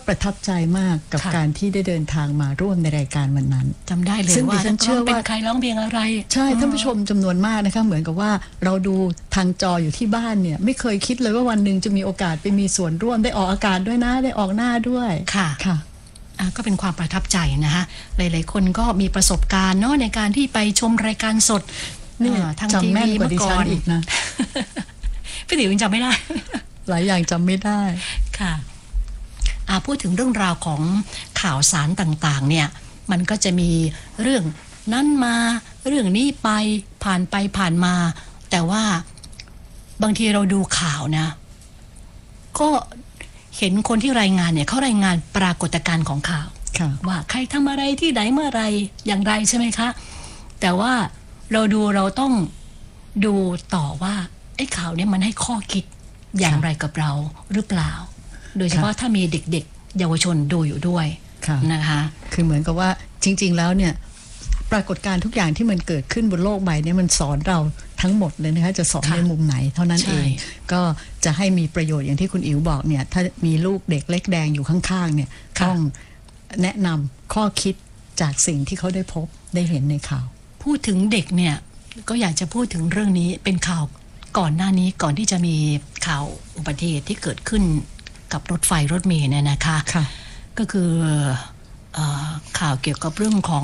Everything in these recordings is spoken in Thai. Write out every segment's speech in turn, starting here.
ประทับใจมากกับการที่ได้เดินทางมาร่วมในรายการวันนั้นจำได้เลยซึ่งว่าฉันเชื่อว่าเป็นใครร้องเพลงอะไรใช่ท่านผู้ชมจำนวนมากนะคะเหมือนกับว่าเราดูทางจออยู่ที่บ้านเนี่ยไม่เคยคิดเลยว่าวันหนึ่งจะมีโอกาสไปมีส่วนร่วมได้ออกอากาศด้วยนะได้ออกหน้าด้วยค่ะก็เป็นความประทับใจนะคะหลายๆคนก็มีประสบการณ์เนาะในการที่ไปชมรายการสดทางทีวีเมื่อก่อนอีกนะพี่ติ๋วยังจำไม่ได้หลายอย่างจำไม่ได้ค่ะพูดถึงเรื่องราวของข่าวสารต่างๆเนี่ยมันก็จะมีเรื่องนั้นมาเรื่องนี้ไปผ่านมาแต่ว่าบางทีเราดูข่าวนะก็เห็นคนที่รายงานเนี่ยเขารายงานปรากฏการณ์ของข่าวว่าใครทำอะไรที่ไหนเมื่อไรอย่างไรใช่ไหมคะแต่ว่าเราต้องดูต่อว่าไอ้ข่าวเนี่ยมันให้ข้อคิดอย่างไรกับเราหรือเปล่าโดยเฉพาะถ้ามีเด็กๆเยาวชนดูอยู่ด้วยนะคะคือเหมือนกับว่าจริงๆแล้วเนี่ยปรากฏการณ์ทุกอย่างที่มันเกิดขึ้นบนโลกใบนี้มันสอนเราทั้งหมดเลยนะคะจะสอนในมุมไหนเท่านั้นเองก็จะให้มีประโยชน์อย่างที่คุณอิ๋วบอกเนี่ยถ้ามีลูกเด็กเล็กแดงอยู่ข้างๆเนี่ยต้องแนะนำข้อคิดจากสิ่งที่เขาได้พบได้เห็นในข่าวพูดถึงเด็กเนี่ยก็อยากจะพูดถึงเรื่องนี้เป็นข่าวก่อนหน้านี้ก่อนที่จะมีข่าวอุบัติเหตุที่เกิดขึ้นกับรถไฟรถเมล์เนี่ยนะคะก็คือข่าวเกี่ยวกับเรื่องของ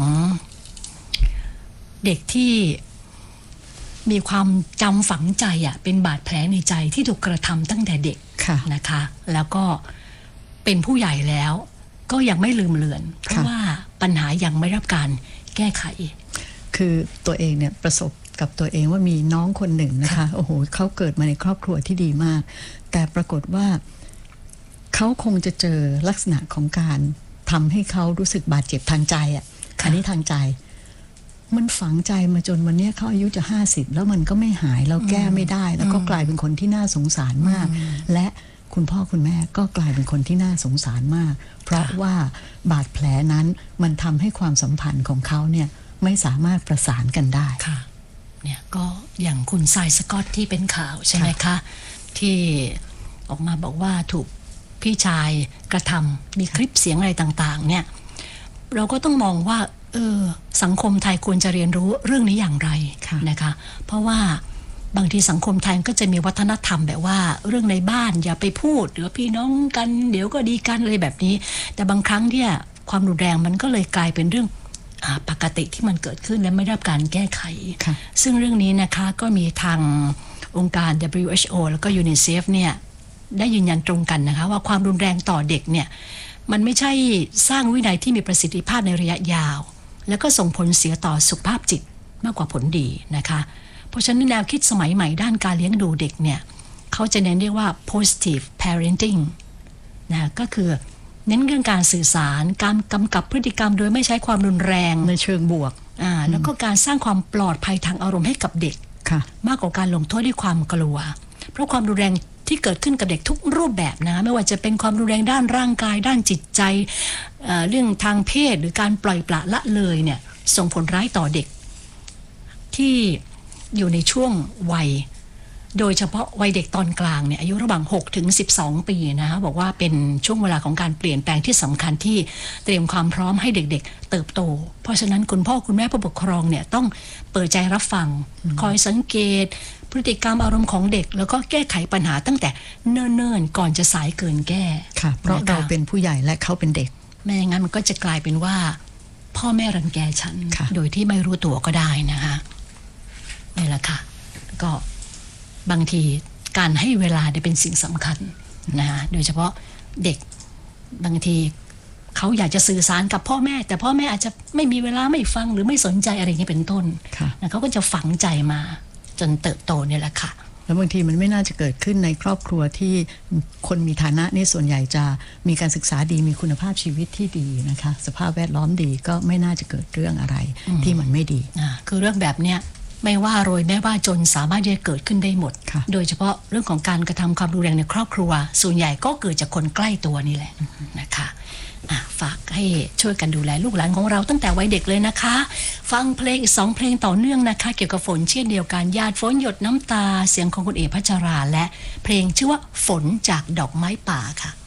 เด็กที่มีความจำฝังใจเป็นบาดแผลในใจที่ถูกกระทำตั้งแต่เด็กนะคะแล้วก็เป็นผู้ใหญ่แล้วก็ยังไม่ลืมเลือนเพราะว่าปัญหายังไม่รับการแก้ไขคือตัวเองเนี่ยประสบกับตัวเองว่ามีน้องคนหนึ่งนะคะโอ้โหเขาเกิดมาในครอบครัวที่ดีมากแต่ปรากฏว่าเขาคงจะเจอลักษณะของการทำให้เขารู้สึกบาดเจ็บทางใจอันนี้ทางใจมันฝังใจมาจนวันนี้เขาอายุจะ50แล้วมันก็ไม่หายแล้วแก้ไม่ได้แล้วก็กลายเป็นคนที่น่าสงสารมากและคุณพ่อคุณแม่ก็กลายเป็นคนที่น่าสงสารมากเพราะว่าบาดแผลนั้นมันทำให้ความสัมพันธ์ของเขาเนี่ยไม่สามารถประสานกันได้ค่ะเนี่ยก็อย่างคุณทรายสกอตที่เป็นข่าวใช่ไหมคะที่ออกมาบอกว่าถูกพี่ชายกระทำมีคลิปเสียงอะไรต่างๆเนี่ยเราก็ต้องมองว่าสังคมไทยควรจะเรียนรู้เรื่องนี้อย่างไรนะคะเพราะว่าบางทีสังคมไทยก็จะมีวัฒนธรรมแบบว่าเรื่องในบ้านอย่าไปพูดหรือพี่น้องกันเดี๋ยวก็ดีกันอะไรแบบนี้แต่บางครั้งเนี่ยความรุนแรงมันก็เลยกลายเป็นเรื่องปกติที่มันเกิดขึ้นและไม่ได้รับการแก้ไขซึ่งเรื่องนี้นะคะก็มีทางองค์การ WHO แล้วก็ UNICEF เนี่ยได้ยืนยันตรงกันนะคะว่าความรุนแรงต่อเด็กเนี่ยมันไม่ใช่สร้างวินัยที่มีประสิทธิภาพในระยะยาวแล้วก็ส่งผลเสียต่อสุขภาพจิตมากกว่าผลดีนะคะเพราะฉะนั้นแนวคิดสมัยใหม่ด้านการเลี้ยงดูเด็กเนี่ยเขาจะเน้นเรียกว่า positive parenting นะก็คือเน้นเรื่องการสื่อสารการกำกับพฤติกรรมโดยไม่ใช้ความรุนแรงในเชิงบวกแล้วก็การสร้างความปลอดภัยทางอารมณ์ให้กับเด็กมากกว่าการลงโทษด้วยความกลัวเพราะความรุนแรงที่เกิดขึ้นกับเด็กทุกรูปแบบนะไม่ว่าจะเป็นความรุนแรงด้านร่างกายด้านจิตใจเรื่องทางเพศหรือการปล่อยปละละเลยเนี่ยส่งผลร้ายต่อเด็กที่อยู่ในช่วงวัยโดยเฉพาะวัยเด็กตอนกลางเนี่ยอายุระหว่าง6 ถึง 12 ปีนะคะบอกว่าเป็นช่วงเวลาของการเปลี่ยนแปลงที่สำคัญที่เตรียมความพร้อมให้เด็กๆเติบโตเพราะฉะนั้นคุณพ่อคุณแม่ผู้ปกครองเนี่ยต้องเปิดใจรับฟังคอยสังเกตพฤติกรรมอารมณ์ของเด็กแล้วก็แก้ไขปัญหาตั้งแต่เนิ่นๆก่อนจะสายเกินแก้ค่ะเพราะเราเป็นผู้ใหญ่และเขาเป็นเด็กไม่อย่างนั้นมันก็จะกลายเป็นว่าพ่อแม่รังแกฉันโดยที่ไม่รู้ตัวก็ได้นะคะนี่แหละค่ะก็บางทีการให้เวลาเป็นสิ่งสำคัญนะโดยเฉพาะเด็กบางทีเขาอยากจะสื่อสารกับพ่อแม่แต่พ่อแม่อาจจะไม่มีเวลาไม่ฟังหรือไม่สนใจอะไรอย่างนี้เป็นต้นนะเขาก็จะฝังใจมาจนเติบโตเนี่ยแหละค่ะแล้วบางทีมันไม่น่าจะเกิดขึ้นในครอบครัวที่คนมีฐานะนี่ส่วนใหญ่จะมีการศึกษาดีมีคุณภาพชีวิตที่ดีนะคะสภาพแวดล้อมดีก็ไม่น่าจะเกิดเรื่องอะไรที่มันไม่ดีคือเรื่องแบบเนี้ยไม่ว่ารวยไม่ว่าจนสามารถจะเกิดขึ้นได้หมดโดยเฉพาะเรื่องของการกระทำความรุนแรงในครอบครัวส่วนใหญ่ก็เกิดจากคนใกล้ตัวนี่แหละนะคะฝากให้ช่วยกันดูแลลูกหลานของเราตั้งแต่วัยเด็กเลยนะคะฟังเพลงอีก2 เพลงต่อเนื่องนะคะเกี่ยวกับฝนเช่นเดียวกันหยาดฝนหยดน้ำตาเสียงของคุณเอ๋พัชราและเพลงชื่อว่าฝนจากดอกไม้ป่าค่ะ